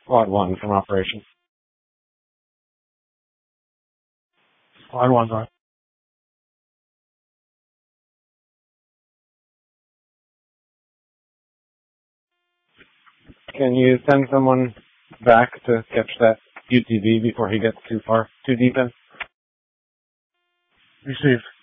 Squad 1 from operations. Squad 1's on. Can you send someone back to catch that UTV before he gets too deep in? Received.